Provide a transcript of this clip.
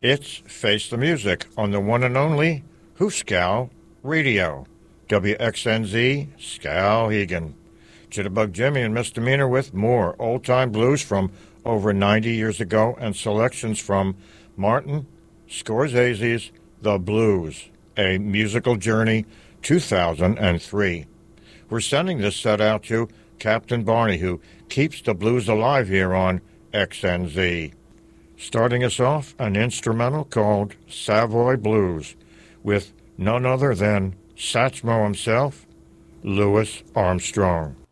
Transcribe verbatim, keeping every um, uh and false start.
It's Face the Music on the one and only Hooskow Radio. W X N Z, Skowhegan. Jitterbug Jimmy and Misdemeanor with more old-time blues from over ninety years ago and selections from Martin Scorsese's The Blues, A Musical Journey, two thousand three. We're sending this set out to Captain Barney, who keeps the blues alive here on X N Z. Starting us off, an instrumental called Savoy Blues with none other than Satchmo himself, Louis Armstrong.